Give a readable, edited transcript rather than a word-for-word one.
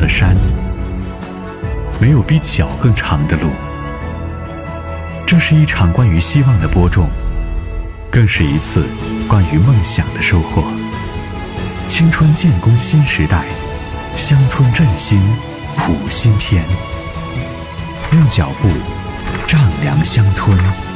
的山，没有比脚更长的路。这是一场关于希望的播种，更是一次关于梦想的收获。青春建功新时代，乡村振兴谱新篇，用脚步丈量乡村。